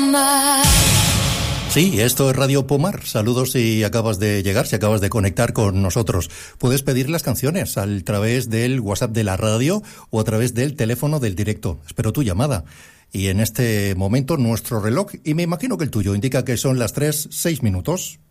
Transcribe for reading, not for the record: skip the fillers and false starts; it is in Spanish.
Sí, esto es Radio Pomar. Saludos si acabas de llegar, si acabas de conectar con nosotros. Puedes pedir las canciones a través del WhatsApp de la radio o a través del teléfono del directo. Espero tu llamada. Y en este momento nuestro reloj, y me imagino que el tuyo, indica que son las 3:06.